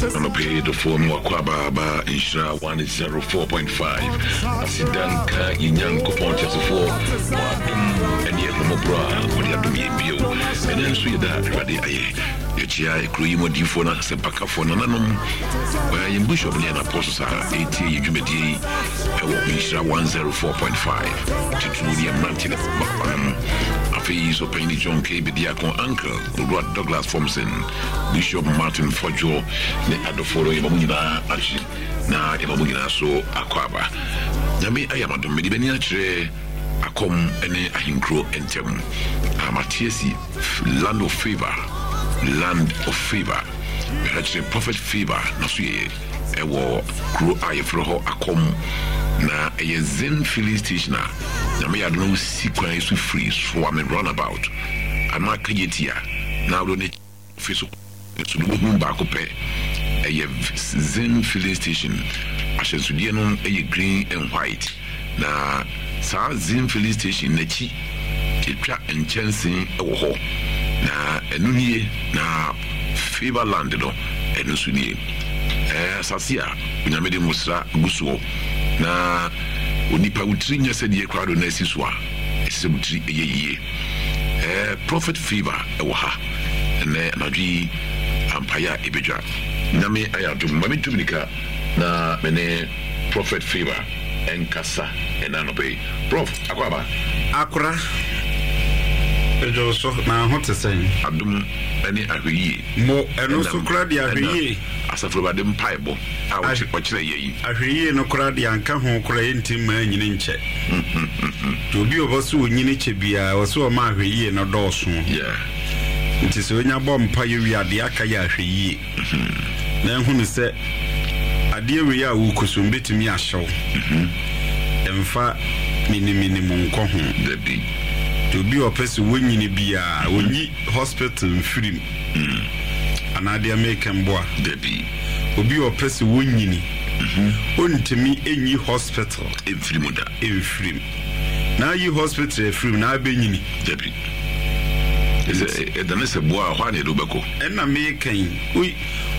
I'm paid the phone Wakwaba Inshra 104.5. Asidanka Inyan Copontes for and yet Mobra, what you have to be a view. And then see that ready. Yachia, Cremo Difona, Sepaka for Nanum, where in Bishop Lian Apostle 80 Jumedi, Inshra 104.5. Titulia Mantin, Afeis of Penny John K. Diakon Uncle, Rod Douglas Thompson, Bishop Martin Fojo, the other follow Yamuna, actually, now Yamuna so Aquaba. Yami, I am a Dominican. Akom ene ahinkro entem amatiesi land of favor actually prophet favor na so ye ewo kro ayefro ho akom na zen filling station na me adno sikwan isu free so am runabout ama kayetia na do ne fiso so do hu ba ko pe zen filling station asensudie no green and white na sa zen filling station na chi etwa enchansen ewo ho na enunie na favor land no enusuni sasia unyamede musra gusuo na onipa utri nya sedie kwado na asiswa esebutri eyeye prophet favor ewo ha na anadwi ampaya ebedwa na me ayadum mame tumnika na mene prophet favor enkasa enanobe prof akwaba akura ejo so na hote sen adum ene ahweyi mo eno so kura dia ahweyi asafro bade mpaibo a wo kire yeyi ahweyi no kura dia anka ho kura yentim ma nyine nche to bi oboso onyine che bia woso ma ahweyi no dooso nti se onya bom pa yewi ade aka ya ahweyi na ehunu se ade we ya wo kusum betimi ahyew emfa mini mo nko ho dabi to be a person when you be a hospital free another American boy dabi obi a person when you untimi any hospital free muda free now you hospital free now be nyini dabi is a danese boy hwa na edobako and American we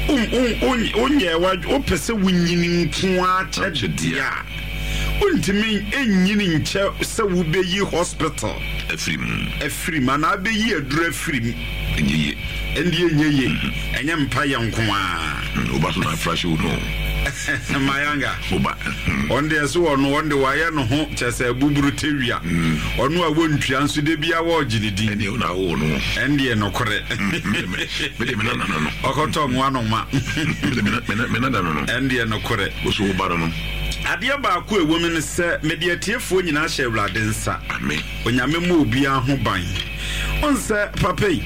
onye wa o person when you nko a dia untimi enyini nche se wo be yi hospital efrim ana be yi adura efrim enye enye enye mpa yanko a obaso na fresh wo no mayanga oba onde so ono onde waye no ho chese buburu tewia ono a wontua nso de bia wo ginidi ene una wo no ende no kore mede mena no okoto nwa no ma mena no ende no kore so wo baro no adia ba ko ewo me ne se mediatiefo nyina hye Awurade nsa amen onyame mo obi aho ban onse papai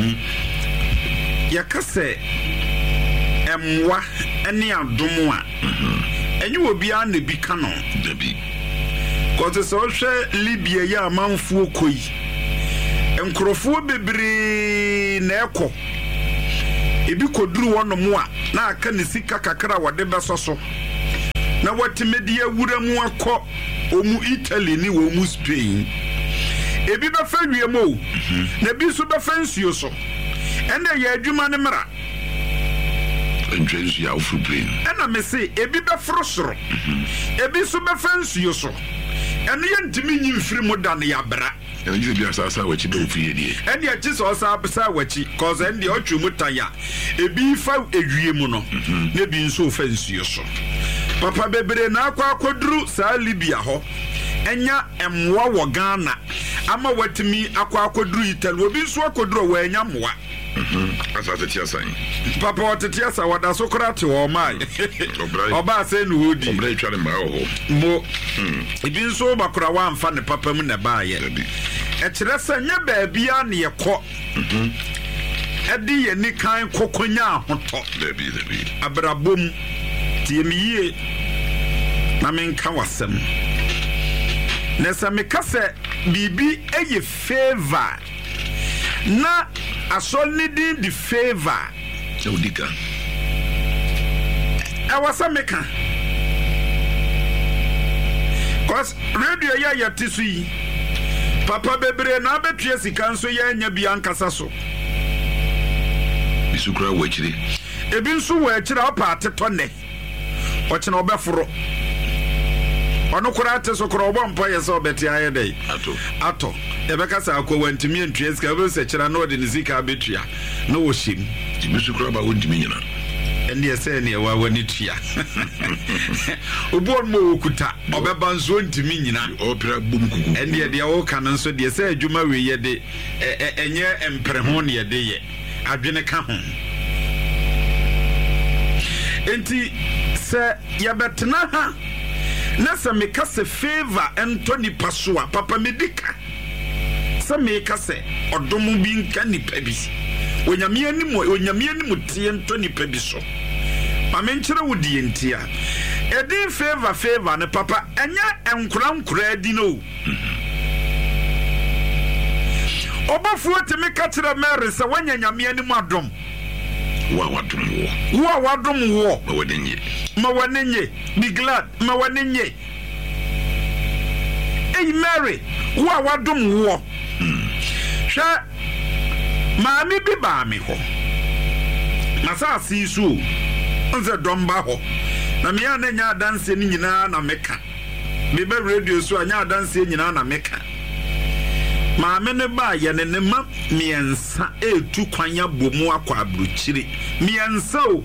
yakase emwa ene adom a enye obi a na bi kano dabi kote so hwe Libya ya amanfo koi enkrofo bebre na ekọ ebi koduru wonom a na aka ne sika kakra wode besoso na watimedi awura mu akọ omu Italy ni wo mu Spain ebi be fa wiemo na bi so be fa nsuo so ene ya adwuma ne mra enjensu ya ofu brain ena me se ebi be frosoro ebi so be fa nsuo so ene ye ntimi nyimfiri mu da ne ya bra ene ji bi asasa wachi be ofu yedie ene ya chi so sa abisa wachi cause ene de otwu mu taya ebi fa ewiemu no na bi nso fa nsuo so papa bebre na akwaduru sa Libya ho enya emwa wo Ghana ama watimi akwaduru Italy obi nso akwaduru wa enya mwa asa tetiasan papa watetiasa wada sokrate wo mai oba se no hodi obra itware ma ho mo ebi nso bakura wa amfa ne papa mu na ba ye e kire se nya ba bia ne yekọ edi ye ni kan kokonya ahoto dabi abrabom tiemiye na menka wasem nesa mekase bibi eye favor na asoni di favor odika awasa meka cause radio ya yatisu yi papa bebre na betue sika nso ya nya bia nkasa so bisukura wachiri ebi nso wɔ akyire ɔpa atetɔ ne ɔkyena ɔbɛforo ɔno kora ate so kora ɔbɔ mpa yɛ sɛ ɔbɛte ayɛ dɛ atɔ yɛbɛka sɛ akɔ wantumi antua sika wobɛsɛ kyerɛ na ɔde ne sika bɛtua na wɔhyɛm tumi so kora ba wɔntumi nyina ɛndeɛ sɛ ne ɛwɔ wani tua obi ɔno ma wɔkuta ɔbɛba nso ntumi nyina ɔpira bom kuku ɛndeɛ deɛ wɔka no nso deɛ sɛ adwuma wei yɛde ɛnyɛ mpere ho ne yɛde yɛ adwene ka ho enti sɛ yɛbɛtena ha na sɛ meka sɛ favor ɛntɔ nipa so a papa medika sɛ meka sɛ ɔdom bi nka nipa bi onyame anim tie ntɔ nipa bi so ma menkyerɛ wo die ntia ɛdin favor ne papa ɛnyɛ nkora adi no ɔbɔfoɔ temi ka kyerɛ Mary sɛ wanya nyame anim adom wo a wadom wo ma w'ani nye be glad ma w'ani nye Hey Mary wo a wadom wo hwɛ maame bi baa me hɔ na sɛ asi so nse dɔmba hɔ na me ya na nya adanse ni nyinaa na meka me be radio so anya adanse nyinaa na meka maame ne ba ye ne ma miensa etu kwanya bomu akɔ abrokyire miensa o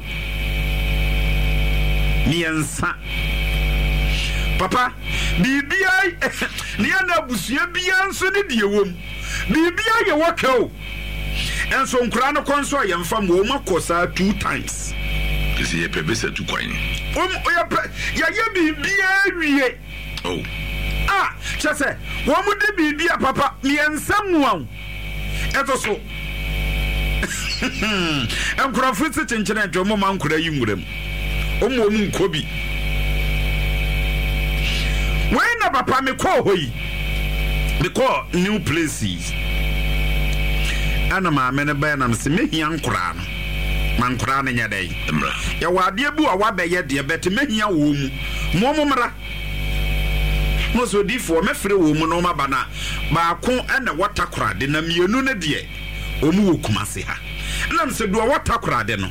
miensa papa bibia ne na abusua bia nso ne die wom bibia ye waka o enso nkura no konso ayemfa mo makosa 2 times kesi ye pebesa tu kwan ya ye bibia wie oh chese wo mu de bibia papa miensa muan eto so enkura fiti chenchene dwomo ma nkura yi nwuram omo mu nkobi when na papa me call hoyi me call new places ana maame ne ba na me se mehia nkura no man nkura no nya dai ya wade bu a wabɛyɛ de bɛte mehia wo mu momra mo so difo mefre wo mu no ma bana ba ko ana watakura de na mienu ne de omu wo kumase ha na me se do watakura de no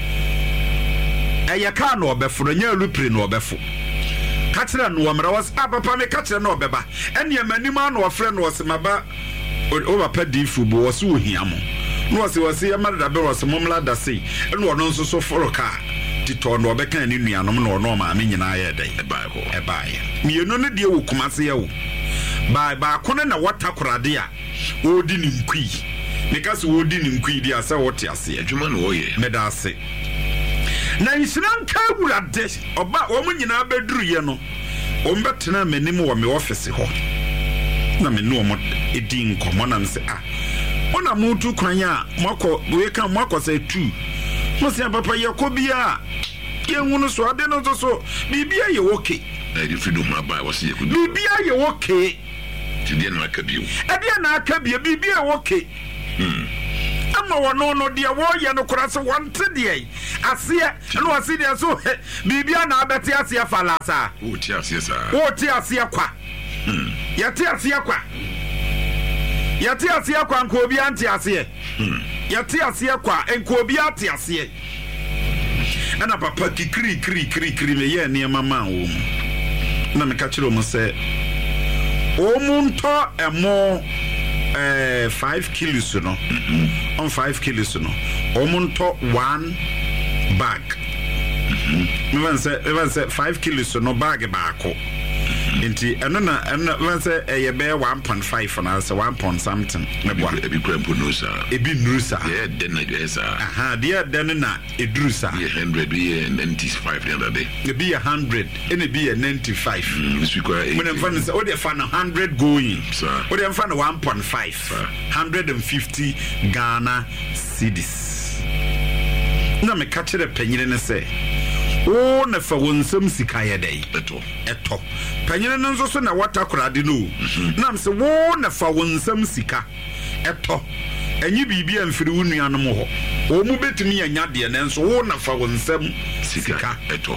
ɛyɛ ka na ɔbɛfo nya lupre na ɔbɛfo ka kyerɛ no wɔmra was papa me ka kyerɛ na ɔbɛba ɛne amanima na ɔfrɛ no ɔsemaba o papa difo bo wɔse wo hia mo no wɔse ya mara da be wɔse momla da sei ɛne ɔno nso so foro ka titɔ no ɔbɛka ne nuanom na ɔno ma me nyina yɛ dai ɛbae mienu ne de wo kumase ya wo ba ko ne na watakorade a odi ne nkui ne ka se odi ne nkui di asa wote ase adwuma no wɔyɛ meda ase na nhyira nka wurade ɔba wɔn nyina beduru ye no wɔn bɛtena m'anim wɔ me office hɔ na me no wɔn edi nkɔmɔ na me se ona mutu kwanya mako we kan mako say 2 mo se papa ye ko bia ye hunu so ade no so bibia ye okay na di freedom aba wo se ye ko bibia ye okay ti de na aka bio ade na aka bia bibia okay ama wono no de wo ye no kora se wonte de ase no ase de so bibia na abete ase falasa wo ti ase sa wo ti ase kwa ye ti ase kwa yati asie kwa nko obi anti asie yati asie kwa nko obi ati asie ana papa kiri me ye ne mama wo na me ka kire mo se o mu nto emo 5 kilos no on 5 kilos no o mu nto 1 bag me van se 5 kilos no bag baako Inti ena wanse ye be 1.5 na say 1 point something na bwa ebi kwampo no sa ebi nusa ye den na ye sa dia den na edrusa ye 100 be 95 the other day ebi 100 ene bi 95 this week when em fan say o dey fan 100 going sir o dey fan 1.5 150 Ghana cedis na me ka kire panyine ne say o na fa wonsam sika ye dai eto panyine no nso so na watakorade no na mse wo na fa wonsam sika eto enyi bibia amfiri wo nuanom ho o mu betumi anya de ne nso wo na fa wonsam sika eto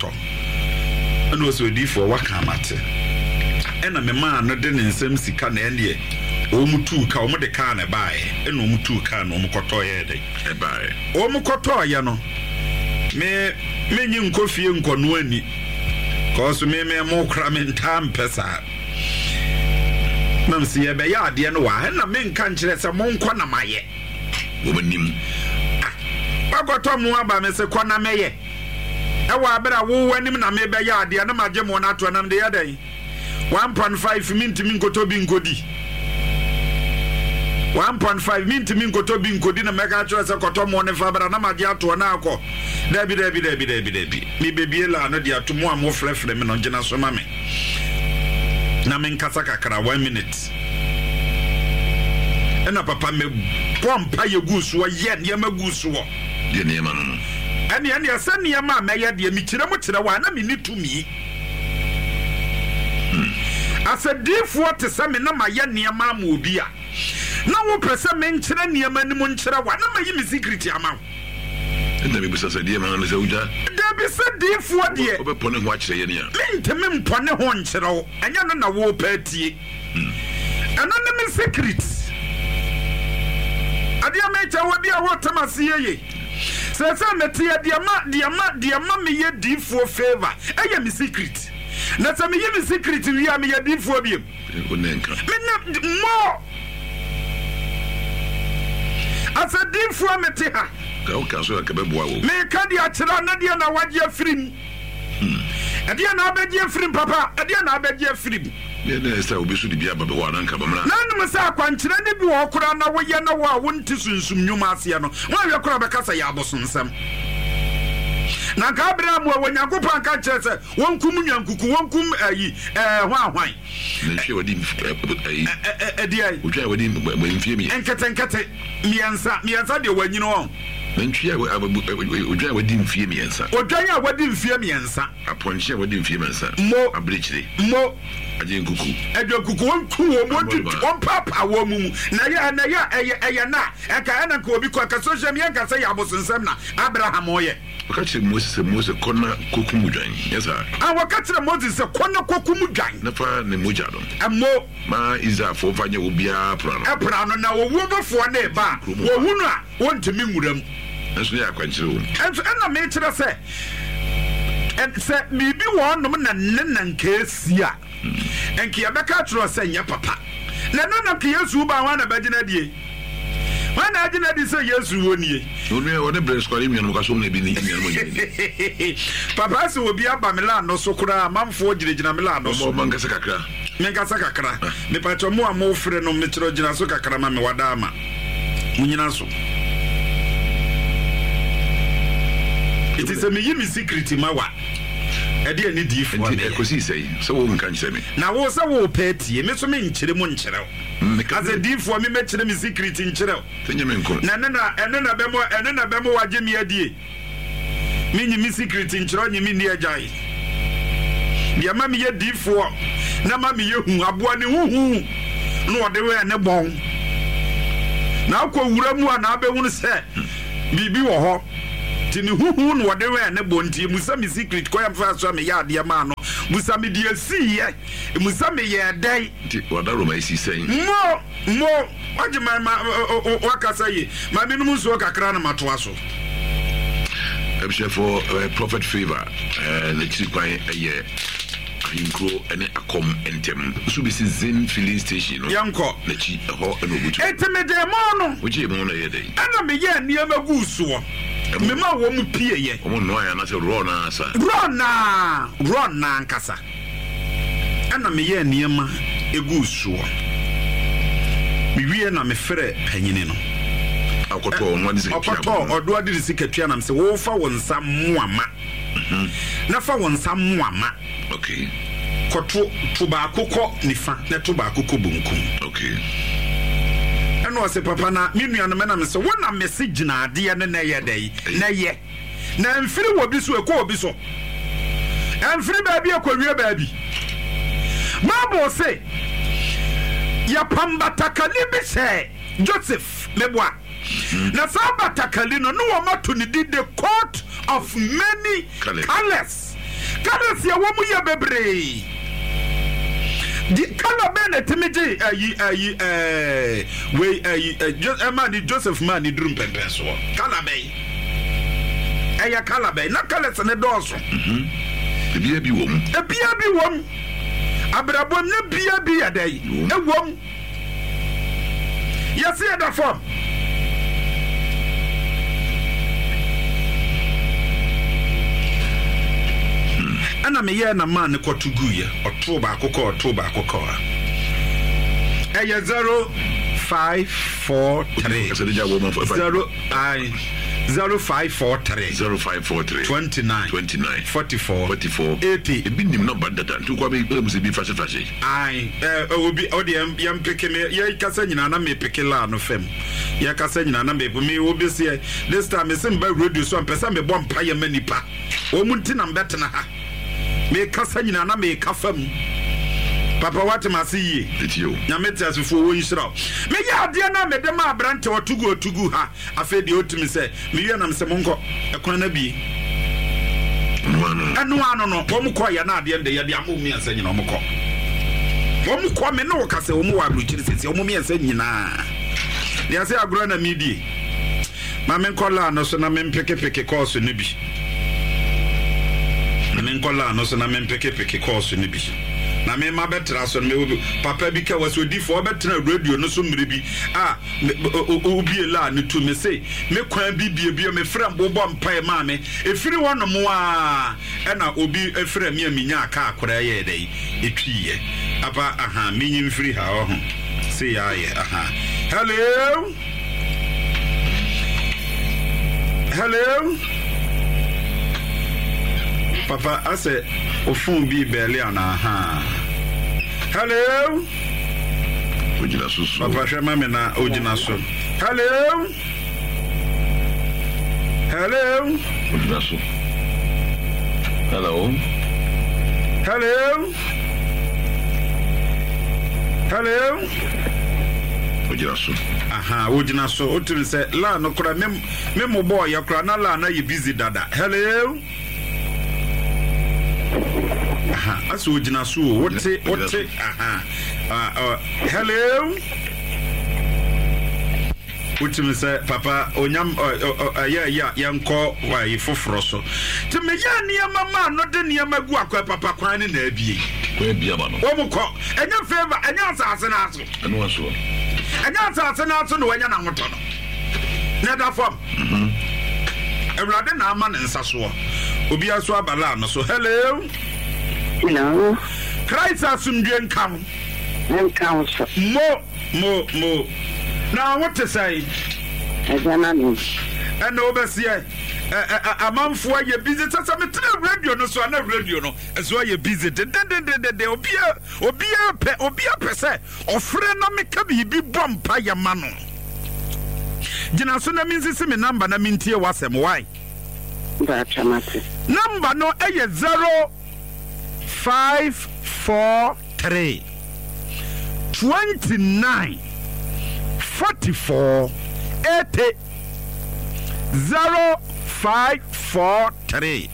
ana o so difo waka amate ena me ma no de ne nsam sika na ene o mu tu ka o mu de ka na bae ena o mu tu ka na o mu koto ye dai bae o mu koto ye no me nyi nkofie nkono ani cause me mo kra me ntam pesa mam si ye be ya ade no wa na me nka nkire se mo nkɔ na maye wo manim bagoto mo aba me se kɔ na meye e wa abera wo wanim na me be ya ade na magye mo na to na me de ya dan 1.5 minti min koto bi nkodi 1.5 minti min koto bi nkodi na mega cho se koto mo ne fa bra na magye ato na akɔ dabi mi bebie la no dia to mo am frefre me no ngina so ma me na men kasa kakra 1 minute ena papa me pompa ye gusu ye ne ma gusu wo de ne ma no ene asa ne ma me ye de mi kire mo kire wa na me ni tumi asa difo te se me na ma ye ne ma ma obi a na wo pese me nkire ne ma ni mo nkire wa na ma yi mi secret ama enda me bisa se de ma no se uja da bi se difo de obe pone ho akire ye ne ya mente me mpone ho nkire wo anya no na wo patie ana ne me secret adia me cha wo bia wo tamase ye se meti dia ma me ye difo favor eye me secret na se me ye me secret wi am ye difo biem onenka me na mo asa difo meti ha ka o ka so ka be boa wo me ka dia kira na dia na waje afrim adia na abeje afrim papa adia na abeje afrim ne ne sa obi so di bia baba wa na nka bamra na num sa kwankire ne bi wo kora na wo ye na wo a wonti sunsum nyuma ase no wo we kora be kasa ya abosonsam na ka Abraham wo Nyankopɔn ka kyerɛ sɛ wonkum nyankuku wonkum hwan ne hwe wadi dia wotwa wadi mfie mi enkete miensa de wanyino won mentwia wotwa wadi mfie miensa odwan a wadi mfie miensa aponche wadi mfie miensa mo abrechire mo aje nkuku kuku wonku wo mo on papa wo mu na ya na eka na ka obi ko ka social media ka say abosonsam na Abraham oye wakati Moses kona kokumu dwan yesa wakati Moses kona kokumu dwan na fa ne moja do ammo ma iza fo fanya obia prano na wo bofo na eba wo hunu a wontimi nwuram enso ya kwankire wo enso na me kire se se bibi wo nom na nkesi a enki abeka tro se nya papa na ke Yesu ba wa na bagina die wana agina di se Yesu wonie one breast kwali mi no kaso na bi ni mi no papa se obi aba mela no so kura mamfo giregyina mela no so mangasa kakra me pato mo amo frɛ no me kyerɛ gina so kakra ma me wada ama munyina so it is a me yimi secret mawa ade ani di fo ne ekosi sei so wo nka nkyere me na wo se wo patie me so me nkyere mo nkyere as a di fo me kyere me secret nkyere tenye me nko na bemo waje me adie me nyi me secret nkyere nyi me ni agai dia ma me ye di fo na ma me ye hu aboa ne hu no ode we ne bon na akọ wura mu a na abehunu se bibi wo ho tini hu no wode we ne bonti musa me secret ko yam fa so me ya ade ma no musa me die si ye musa me ye dai ti wada ro mai si sen mo waje ma wakasa yi ma me no so kakra na matoa so for prophet favor the chikwan ye Inkro ene akom entem so bi Zen filling station yanko na chi ho eno butu etemede mo no oje mo na ye dey ana me ye niam agusu wo me ma wo mu pie ye o mo no ya na se ro na asa ro na nkasa ana me ye niam agusu wo me wie na me frɛ panyini no akoto onwa di akoto odo adi di sikatua na me se wo fa won sam muama na fa won sam muama okay koto tuba akokɔ nifa na tuba akokɔ bunkum okay ɛno ɔse papa na me nua no me na me se wona message na ade ne na yɛ dai na yɛ na mfiri wo bi so ekɔ obi so mfiri ba bi akɔwie ba bi mabo se ya pambatakali bi sɛ Joseph meboa na sa batakali no wo mato ne di the court of many colors ya wo mu ya bebre di kala bene timiji Joseph man di drum pempe so kala be ɛyɛ color bɛn na colors ne dɔɔso ebia bi wom abrabom ne bia bi yɛ dɛn ewom yɛsi yɛ da fam ana meyɛ na man ne kɔto guiɛ ɔto baako kɔ ɛyɛ 0543 0543 29 44 80 ebi nim number data ntu kwa be musi bi fashion ai obi odi yam peke me ye kasa nyina na me peke la no fam ye kasa nyina na me obi se this time me sim ba radio so ampesa me bom pa ye manipa o mu nti na mbetena ha me kasa nyina na me ka fam papa what must see ye na meta so fo wo yisra me ya ade na me de ma abrante otugu ha afa de otimi se me wi na me se monko ekwan na bi anu no wo mko ya na ade nde ye de amomi ansa nyina wo mko me no ka se wo mu wa abruchiri sese wo mi ansa nyina de ase agro na midi ma me nkola no so na me mpeke course ne bi me nkola no so na me mpeke course ne bi na me ma betra so me papa bi ka waso di fo betra radio no so mire bi obi la ne to me say me kwan bi me frem bobo mpai ma me efiri wono mo a na obi efrem me aminya aka akora ye dai etwiye apa me nyim firi ha ho say ya ye hello papa ase ofun bi beliana hello ojina so papa shema me na ojina so hello ojina so hello ojina so ojina so otum se la no kura me mo boy yakura na la na ye busy dada hello aso ojina so wote hello utim se papa onyam ya yanko wa ifoforo so te me ya niam ma no de niam agu akwa papa kwan ne na abie kwa bia ma no wo mko enya favor enya asase na aso eno aso enya asase na aso no wanya na hoto no na da fam ewrade na ama ne nsaso obi aso abala no so hello Christ asumdwe nkam so mo now what to say no and overseer amanfo aye busy tasa me tell radio no so na radio no so aye busy de obia pese ofre na me ka bibi bompa ya ma no gina so na minsi me number na mintie wasem why number no aye 0543 29 44 80 0543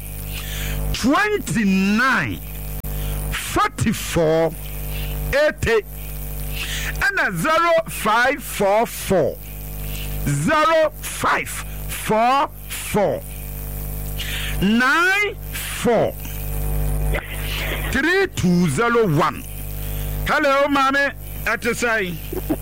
29 44 80 and 0544 0544 94 3201. Hello, mommy. At the side.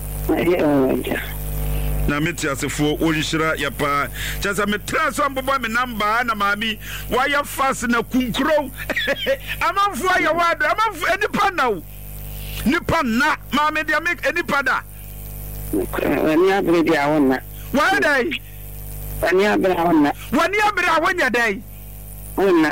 Na meti asefo onhira yapa chasa me transfer bobo me number na mami why fast na kunkro amanfo aye wad amanfo enipa na mami dia make enipa da wani abre dia wonna why dai wani abre awanya dai wonna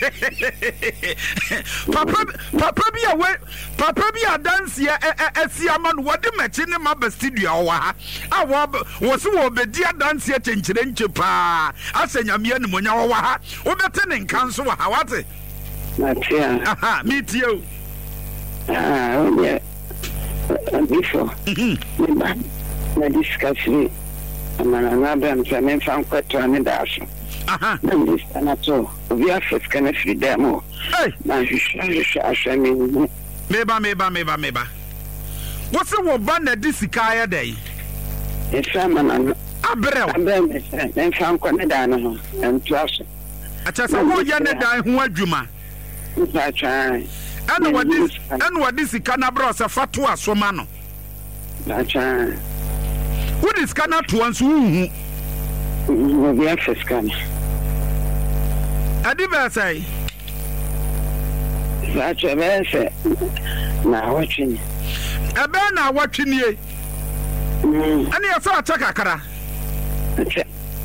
papa bi dance ya asiama no wode machi ne ma studio wa ha wo se wo bedi dance ya chenchire nche pa asanyame animonya wa ha wo bete ne nkan so wa ha wate matia me tio yeah before na discuss amana na bam tane fan kwato ne daso na ndista to obi afet kana freedom na hwehwɛ asɛmi meba what's the one na disika ya dai esa mana abrel ne fan kwa ne da no nto aso acha sa wo ye ne dan ho adwuma acha ana wadi sika na bra se fato asoma no acha wodi sika na to anso hu wo bia fiska ni adi ba sai acha be se na watching ebe na watching ani asa acha kakara acha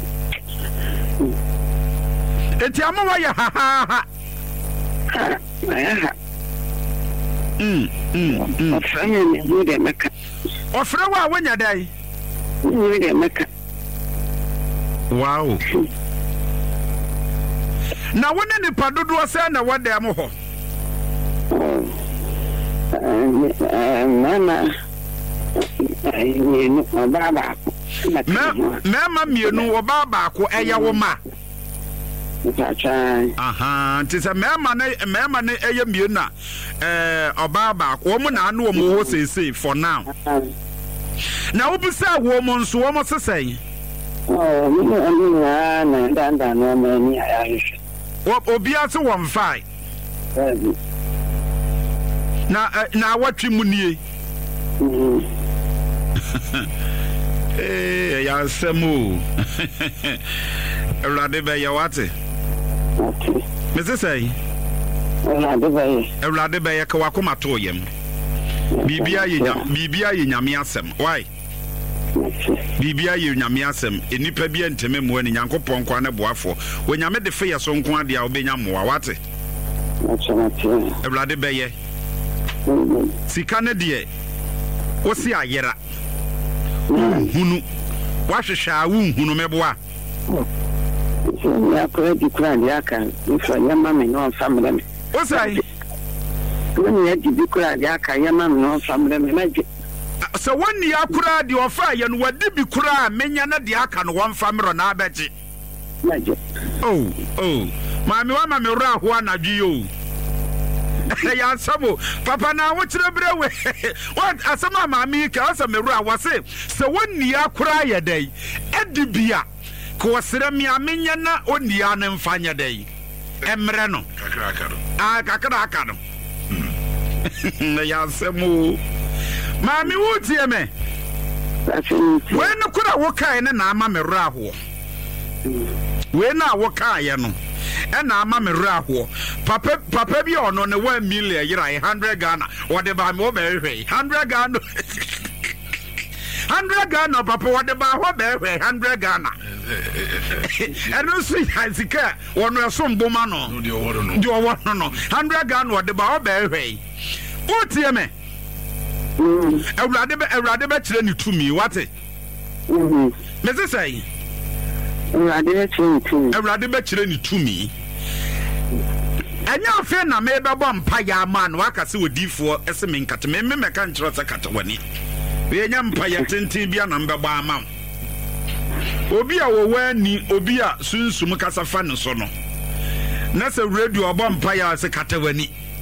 eti amawa ya ha Ofranya ni bude meka. Ofra wa wanya dai. Bude meka. Wow. Na wona ni padodo se na wode am ho. Mama. Ni no baba. Mama mienu obaba ko eya wo ma. Aha, tisa mema na eye mienu na obaba ko mo na anu mo ho sese for now. Na wo bisa wo mo nso wo mo sesai. Mi na danda no me ni ayahwe. Obi ase wo mfai. Na watwi mu nie. Ya semu. Ewrade be ya wate. Okay. Mese say. Ewrade be ya ka wakoma to yem. Bibia ye nyame asem. Why? Bibia ye nyame asem. Enipa bia nteme mu ani Nyankopon kwa na boafo. Wo nyame de fe ye so nko ade a obenya moa wate. Ewrade be ye. Sika ne de osi ayera. Hunu. Wahwehwa hunu meboa. Ya ko di kura di aka ifa ya mama no family me osai woni ya di kura di aka ya mama no family me maji so woni ya kura di ofa ya no wadi bi kura menya na di aka no won family na abeji maji oh mami wa mami ro aho anadwi yo ya sabo papa na wo kire brewe what asama mami ka asama ro aho se so woni ya kura ya dai edibia ko sere mi amenya na onia ne mfanya dai emre no kakra no ya semu mami wutie me we no kura wo kai ne na ama me ra ho we na wo kai no e na ama me ra ho papa bi ono ne 1 million yira 100 Ghana wo de ba me wo be hwe 100 Ghana 100 Ghana papa wo de ba ho be hwe 100 Ghana eno so yazika wono esomboma no di owo no 100 Ghana wo de ba ho be hwe utie me Ewrade be kire ni tumi wate me se say Ewrade be kire ni tumi enya afi na me be bom pa ya ma no aka se odifo ese me nkate me meka nkyero se kate wani we nya mpa ya tenten bia na mbe ba ama obi a wo wani obi a sunsum kasa fa ne so no na se radio obom pa ya se kate wani